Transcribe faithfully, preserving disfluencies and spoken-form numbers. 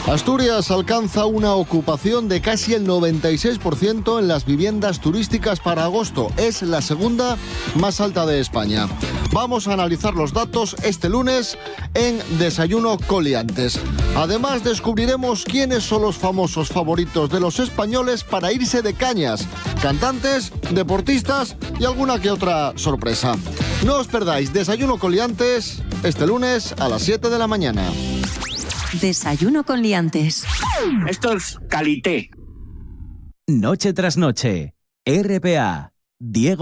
Asturias alcanza una ocupación de casi el noventa y seis por ciento en las viviendas turísticas para agosto. Es la segunda más alta de España. Vamos a analizar los datos este lunes en Desayuno con Liantes. Además, descubriremos quiénes son los famosos favoritos de los españoles para irse de cañas. Cantantes, deportistas y alguna que otra sorpresa. No os perdáis Desayuno con Liantes este lunes a las siete de la mañana. Desayuno con Liantes. Esto es calité. Noche tras noche. R P A. Diego